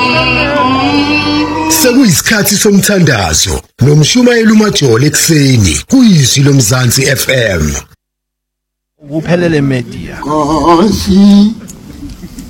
Sekuyisikhathi somthandazo nomshumayeli uMajoli ekseni kuyizwi loMzansi FM. Kuphelele media. Nkosi